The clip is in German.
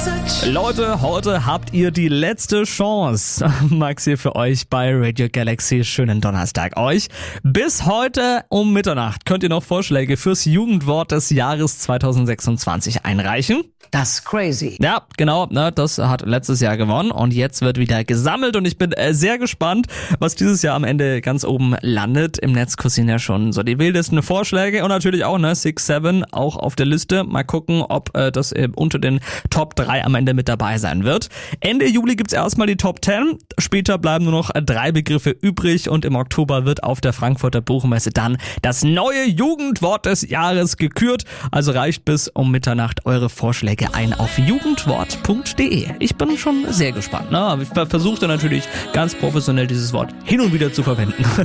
Leute, heute habt ihr die letzte Chance. Max hier für euch bei Radio Galaxy. Schönen Donnerstag euch. Bis heute um Mitternacht könnt ihr noch Vorschläge fürs Jugendwort des Jahres 2026 einreichen. Das ist crazy. Ja, genau, das hat letztes Jahr gewonnen und jetzt wird wieder gesammelt und ich bin sehr gespannt, was dieses Jahr am Ende ganz oben landet. Im Netz kursieren ja schon so die wildesten Vorschläge und natürlich auch 6, 7 auch auf der Liste. Mal gucken, ob das unter den Top 3 am Ende mit dabei sein wird. Ende Juli gibt's erstmal die Top 10. Später bleiben nur noch 3 Begriffe übrig und im Oktober wird auf der Frankfurter Buchmesse dann das neue Jugendwort des Jahres gekürt. Also reicht bis um Mitternacht eure Vorschläge ein auf jugendwort.de. Ich bin schon sehr gespannt. Ich versuche natürlich ganz professionell dieses Wort hin und wieder zu verwenden.